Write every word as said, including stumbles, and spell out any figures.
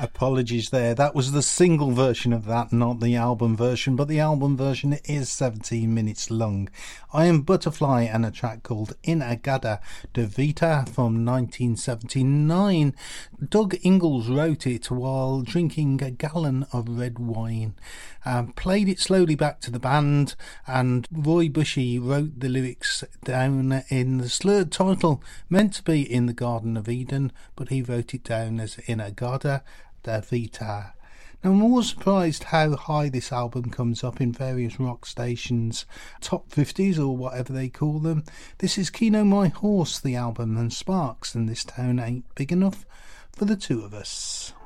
Apologies there. That was the single version of that, not the album version, but the album version is seventeen minutes long. I Am Butterfly and a track called In Agada de Vita from nineteen seventy-nine. Doug Ingalls wrote it while drinking a gallon of red wine. Um, played it slowly back to the band, and Roy Bushy wrote the lyrics down in the slurred title, meant to be In the Garden of Eden, but he wrote it down as In Agada de Vita. Now, I'm always surprised how high this album comes up in various rock stations, top fifties or whatever they call them. This is Keno My Horse, the album, and Sparks, and This Town Ain't Big Enough for the Two of Us.